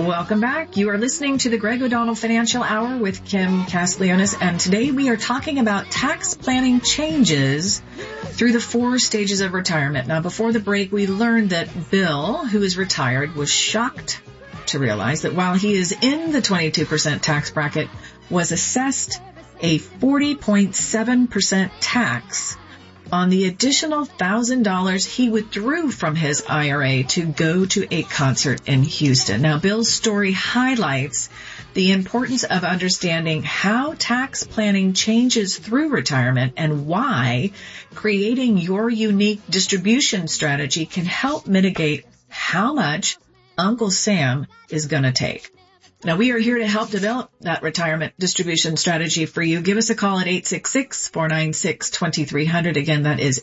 Welcome back. You are listening to the Greg O'Donnell Financial Hour with Kim Castiglionis, and today we are talking about tax planning changes through the 4 stages of retirement. Now, before the break, we learned that Bill, who is retired, was shocked to realize that while he is in the 22% tax bracket, was assessed a 40.7% tax on the additional $1,000 he withdrew from his IRA to go to a concert in Houston. Now, Bill's story highlights the importance of understanding how tax planning changes through retirement and why creating your unique distribution strategy can help mitigate how much Uncle Sam is going to take. Now, we are here to help develop that retirement distribution strategy for you. Give us a call at 866-496-2300. Again, that is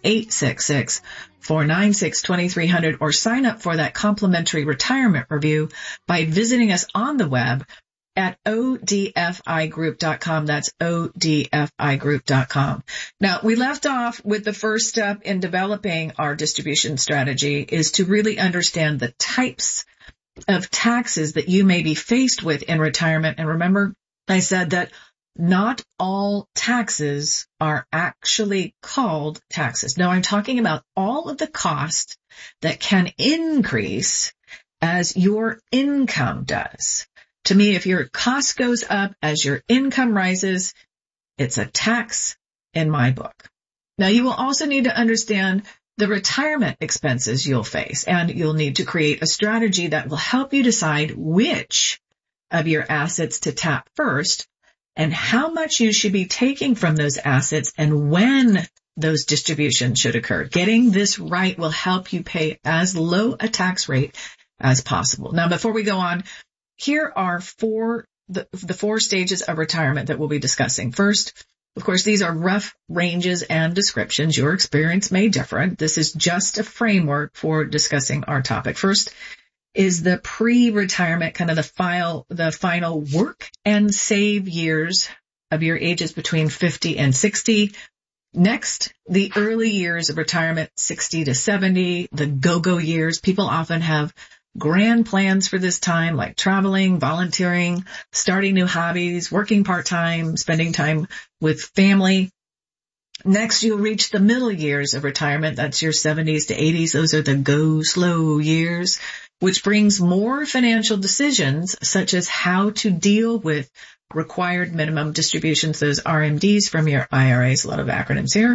866-496-2300, or sign up for that complimentary retirement review by visiting us on the web at odfigroup.com. That's odfigroup.com. Now, we left off with the first step in developing our distribution strategy is to really understand the types of taxes that you may be faced with in retirement. And remember, I said that not all taxes are actually called taxes. No, I'm talking about all of the cost that can increase as your income does. To me, if your cost goes up as your income rises, it's a tax in my book. Now, you will also need to understand the retirement expenses you'll face, and you'll need to create a strategy that will help you decide which of your assets to tap first and how much you should be taking from those assets and when those distributions should occur. Getting this right will help you pay as low a tax rate as possible. Now, before we go on, here are the 4 stages of retirement that we'll be discussing. First, of course, these are rough ranges and descriptions. Your experience may differ. This is just a framework for discussing our topic. First is the pre-retirement, kind of the final work and save years of your ages between 50 and 60. Next, the early years of retirement, 60 to 70, the go-go years. People often have grand plans for this time, like traveling, volunteering, starting new hobbies, working part-time, spending time with family. Next, you'll reach the middle years of retirement. That's your 70s to 80s. Those are the go slow years, which brings more financial decisions, such as how to deal with required minimum distributions, those RMDs from your IRAs, a lot of acronyms here,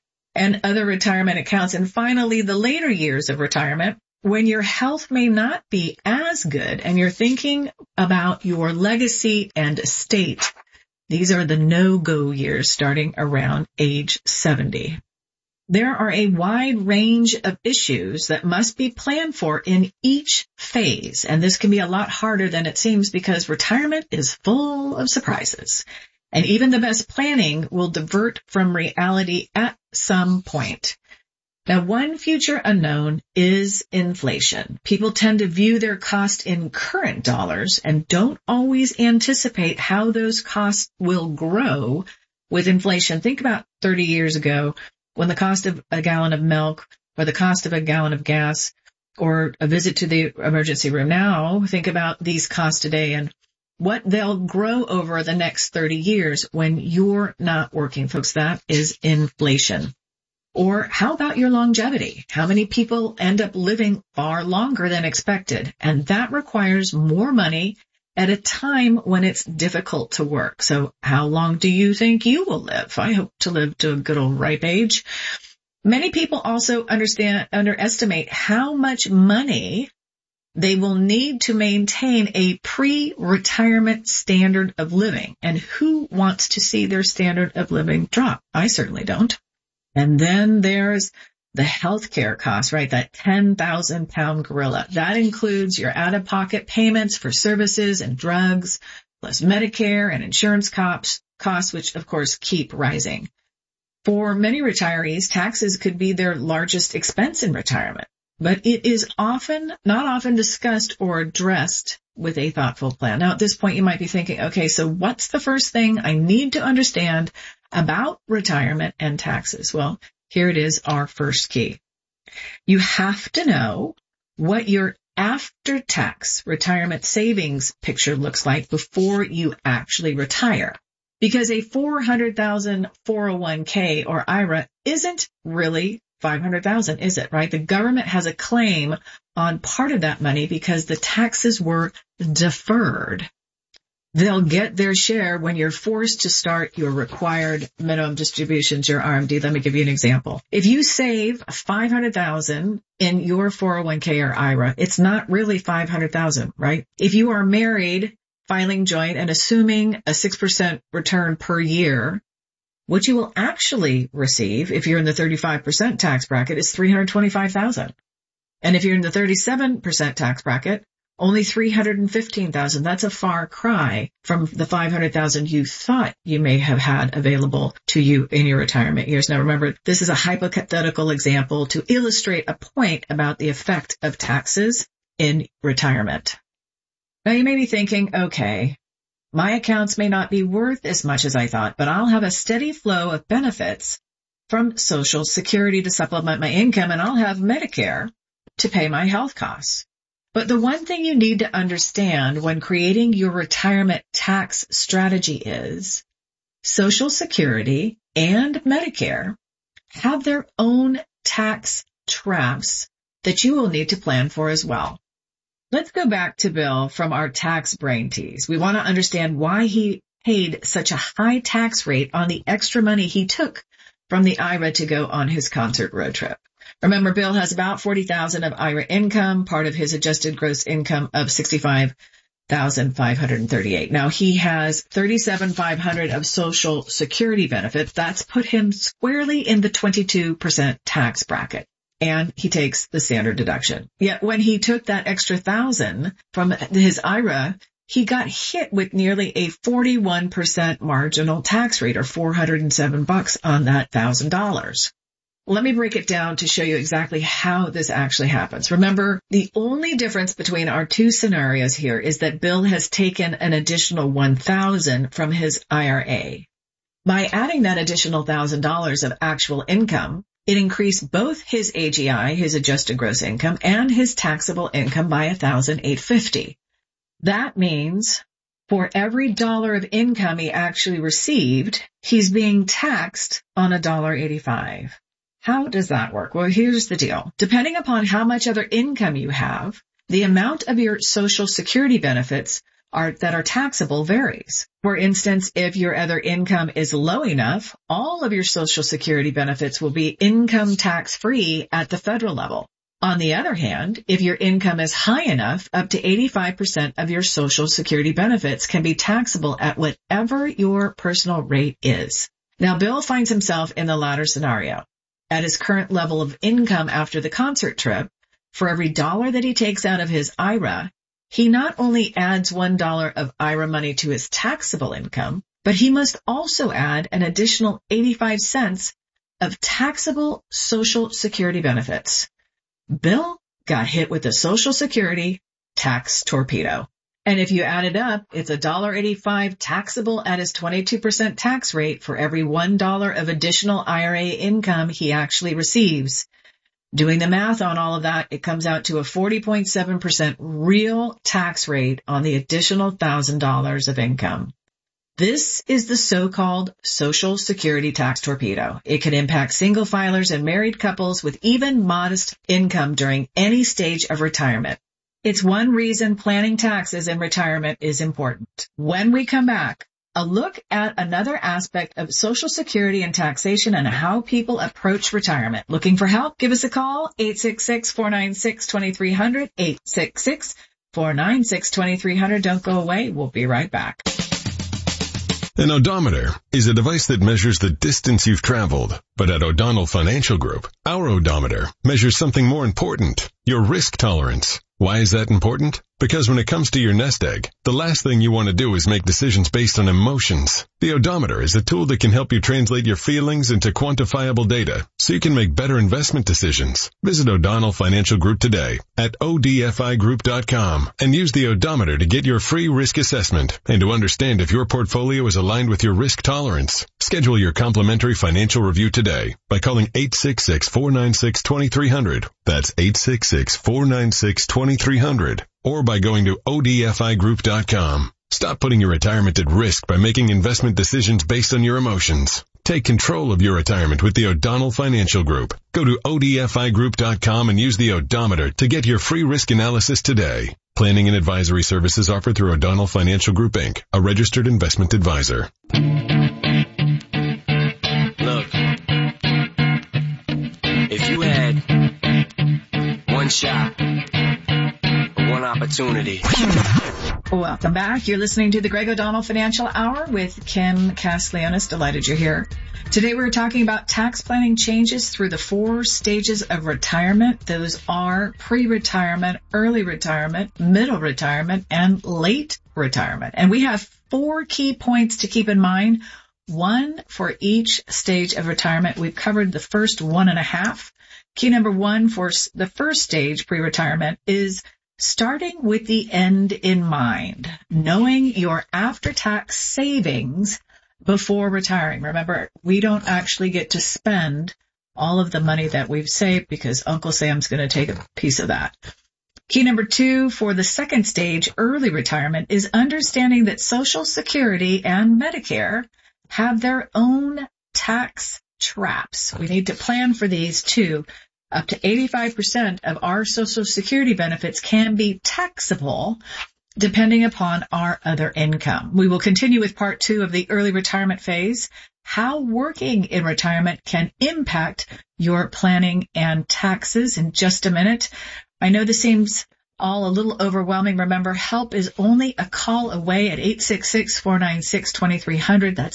and other retirement accounts. And finally, the later years of retirement, when your health may not be as good and you're thinking about your legacy and estate. These are the no-go years starting around age 70. There are a wide range of issues that must be planned for in each phase, and this can be a lot harder than it seems because retirement is full of surprises, and even the best planning will divert from reality at some point. Now, one future unknown is inflation. People tend to view their cost in current dollars and don't always anticipate how those costs will grow with inflation. Think about 30 years ago when the cost of a gallon of milk or the cost of a gallon of gas or a visit to the emergency room. Now, think about these costs today and what they'll grow over the next 30 years when you're not working. Folks, that is inflation. Or how about your longevity? How many people end up living far longer than expected? And that requires more money at a time when it's difficult to work. So how long do you think you will live? I hope to live to a good old ripe age. Many people also underestimate how much money they will need to maintain a pre-retirement standard of living. And who wants to see their standard of living drop? I certainly don't. And then there's the healthcare costs, right? That 10,000-pound gorilla. That includes your out-of-pocket payments for services and drugs, plus Medicare and insurance costs, which of course keep rising. For many retirees, taxes could be their largest expense in retirement, but it is not often discussed or addressed with a thoughtful plan. Now, at this point, you might be thinking, okay, so what's the first thing I need to understand about retirement and taxes? Well, here it is, our first key. You have to know what your after-tax retirement savings picture looks like before you actually retire. Because a $400,000 401k or IRA isn't really $500,000, is it, right? The government has a claim on part of that money because the taxes were deferred. They'll get their share when you're forced to start your required minimum distributions, your RMD. Let me give you an example. If you save $500,000 in your 401k or IRA, it's not really $500,000, right? If you are married, filing joint and assuming a 6% return per year, what you will actually receive if you're in the 35% tax bracket is $325,000. And if you're in the 37% tax bracket, only $315,000. That's a far cry from the $500,000 you thought you may have had available to you in your retirement years. Now remember, this is a hypothetical example to illustrate a point about the effect of taxes in retirement. Now you may be thinking, okay, my accounts may not be worth as much as I thought, but I'll have a steady flow of benefits from Social Security to supplement my income, and I'll have Medicare to pay my health costs. But the one thing you need to understand when creating your retirement tax strategy is Social Security and Medicare have their own tax traps that you will need to plan for as well. Let's go back to Bill from our tax brain tease. We want to understand why he paid such a high tax rate on the extra money he took from the IRA to go on his concert road trip. Remember, Bill has about $40,000 of IRA income, part of his adjusted gross income of $65,538. Now he has $37,500 of Social Security benefits. That's put him squarely in the 22% tax bracket. And he takes the standard deduction. Yet when he took that extra $1,000 from his IRA, he got hit with nearly a 41% marginal tax rate, or $407 on that $1,000. Let me break it down to show you exactly how this actually happens. Remember, the only difference between our two scenarios here is that Bill has taken an additional $1,000 from his IRA. By adding that additional $1,000 of actual income, it increased both his AGI, his adjusted gross income, and his taxable income by $1,850. That means for every dollar of income he actually received, he's being taxed on $1.85. How does that work? Well, here's the deal. Depending upon how much other income you have, the amount of your Social Security benefits that are taxable varies. For instance, if your other income is low enough, all of your Social Security benefits will be income tax-free at the federal level. On the other hand, if your income is high enough, up to 85% of your Social Security benefits can be taxable at whatever your personal rate is. Now, Bill finds himself in the latter scenario. At his current level of income after the concert trip, for every dollar that he takes out of his IRA, he not only adds $1 of IRA money to his taxable income, but he must also add an additional 85 cents of taxable Social Security benefits. Bill got hit with the Social Security tax torpedo. And if you add it up, it's $1.85 taxable at his 22% tax rate for every $1 of additional IRA income he actually receives. Doing the math on all of that, it comes out to a 40.7% real tax rate on the additional $1,000 of income. This is the so-called Social Security tax torpedo. It can impact single filers and married couples with even modest income during any stage of retirement. It's one reason planning taxes in retirement is important. When we come back, a look at another aspect of Social Security and taxation and how people approach retirement. Looking for help? Give us a call, 866-496-2300, 866-496-2300. Don't go away. We'll be right back. An odometer is a device that measures the distance you've traveled. But at O'Donnell Financial Group, our odometer measures something more important, your risk tolerance. Why is that important? Because when it comes to your nest egg, the last thing you want to do is make decisions based on emotions. The odometer is a tool that can help you translate your feelings into quantifiable data so you can make better investment decisions. Visit O'Donnell Financial Group today at odfigroup.com and use the odometer to get your free risk assessment and to understand if your portfolio is aligned with your risk tolerance. Schedule your complimentary financial review today by calling 866-496-2300. That's 866-496-2300. Or by going to odfigroup.com. Stop putting your retirement at risk by making investment decisions based on your emotions. Take control of your retirement with the O'Donnell Financial Group. Go to odfigroup.com and use the odometer to get your free risk analysis today. Planning and advisory services offered through O'Donnell Financial Group, Inc., a registered investment advisor. Look, if you had one shot, one opportunity. Welcome back. You're listening to the Greg O'Donnell Financial Hour with Kim Castellanos. Delighted you're here. Today we're talking about tax planning changes through the 4 stages of retirement. Those are pre-retirement, early retirement, middle retirement, and late retirement. And we have 4 key points to keep in mind, one for each stage of retirement. We've covered the first 1.5. Key number 1 for the first stage, pre-retirement, is starting with the end in mind, knowing your after-tax savings before retiring. Remember, we don't actually get to spend all of the money that we've saved because Uncle Sam's going to take a piece of that. Key number 2 for the second stage, early retirement, is understanding that Social Security and Medicare have their own tax traps. We need to plan for these too. Up to 85% of our Social Security benefits can be taxable depending upon our other income. We will continue with part 2 of the early retirement phase, how working in retirement can impact your planning and taxes, in just a minute. I know this seems all a little overwhelming. Remember, help is only a call away at 866-496-2300. That's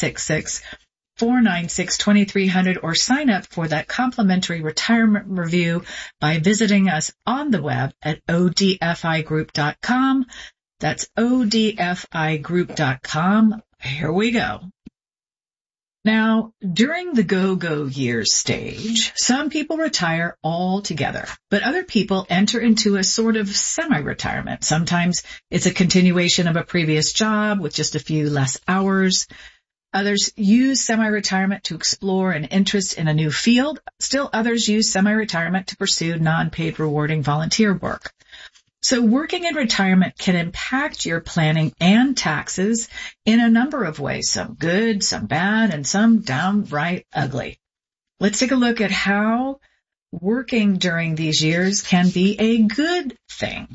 866-496-2300, or sign up for that complimentary retirement review by visiting us on the web at odfigroup.com. That's odfigroup.com. Here we go. Now, during the go-go years stage, some people retire altogether, but other people enter into a sort of semi-retirement. Sometimes it's a continuation of a previous job with just a few less hours. Others use semi-retirement to explore an interest in a new field. Still others use semi-retirement to pursue non-paid rewarding volunteer work. So working in retirement can impact your planning and taxes in a number of ways, some good, some bad, and some downright ugly. Let's take a look at how working during these years can be a good thing.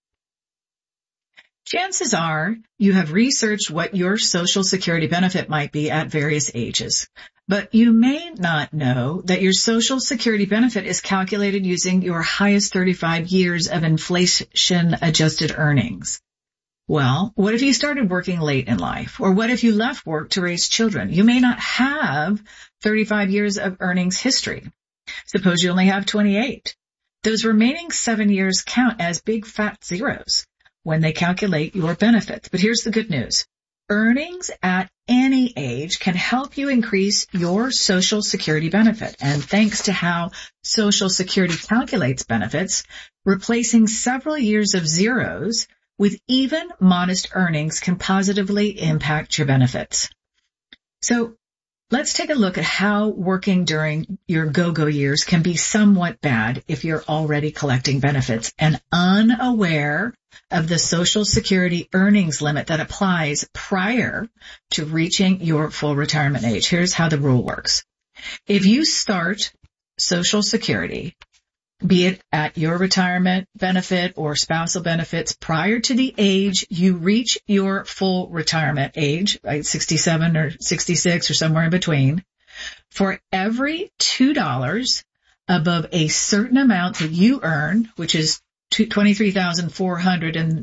Chances are you have researched what your Social Security benefit might be at various ages, but you may not know that your Social Security benefit is calculated using your highest 35 years of inflation-adjusted earnings. Well, what if you started working late in life? Or what if you left work to raise children? You may not have 35 years of earnings history. Suppose you only have 28. Those remaining 7 years count as big fat zeros when they calculate your benefits. But here's the good news. Earnings at any age can help you increase your Social Security benefit. And thanks to how Social Security calculates benefits, replacing several years of zeros with even modest earnings can positively impact your benefits. So let's take a look at how working during your go-go years can be somewhat bad if you're already collecting benefits and unaware of the Social Security earnings limit that applies prior to reaching your full retirement age. Here's how the rule works. If you start Social Security, be it at your retirement benefit or spousal benefits, prior to the age you reach your full retirement age, right, 67 or 66 or somewhere in between, for every $2 above a certain amount that you earn, which is $23,400 in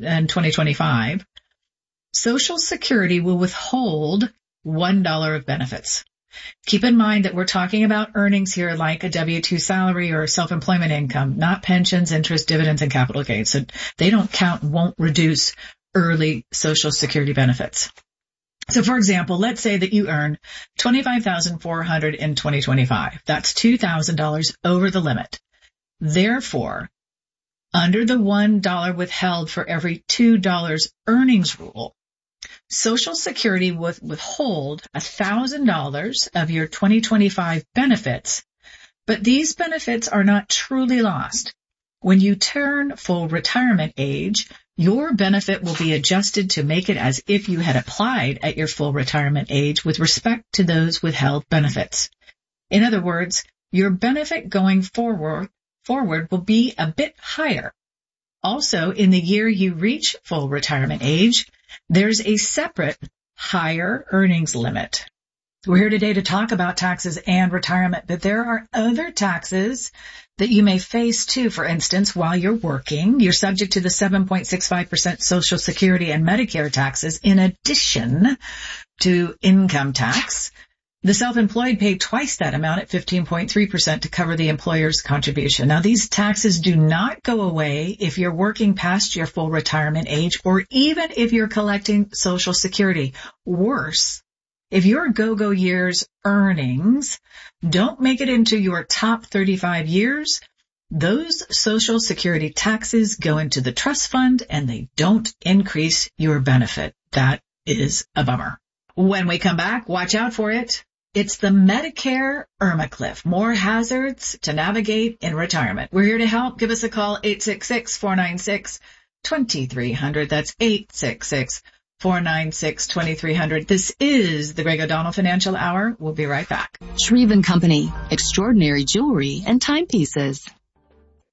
2025, Social Security will withhold $1 of benefits. Keep in mind that we're talking about earnings here like a W-2 salary or self-employment income, not pensions, interest, dividends, and capital gains. So they don't count and won't reduce early Social Security benefits. So for example, let's say that you earn $25,400 in 2025. That's $2,000 over the limit. Therefore, under the $1 withheld for every $2 earnings rule, Social Security would withhold $1,000 of your 2025 benefits, but these benefits are not truly lost. When you turn full retirement age, your benefit will be adjusted to make it as if you had applied at your full retirement age with respect to those withheld benefits. In other words, your benefit going forward will be a bit higher. Also, in the year you reach full retirement age, there's a separate higher earnings limit. We're here today to talk about taxes and retirement, but there are other taxes that you may face too. For instance, while you're working, you're subject to the 7.65% Social Security and Medicare taxes in addition to income tax. The self-employed pay twice that amount at 15.3% to cover the employer's contribution. Now, these taxes do not go away if you're working past your full retirement age or even if you're collecting Social Security. Worse, if your go-go year's earnings don't make it into your top 35 years, those Social Security taxes go into the trust fund and they don't increase your benefit. That is a bummer. When we come back, watch out for it. It's the Medicare Irma Cliff. More hazards to navigate in retirement. We're here to help. Give us a call, 866-496-2300. That's 866-496-2300. This is the Greg O'Donnell Financial Hour. We'll be right back. Shreve & Company, extraordinary jewelry and timepieces.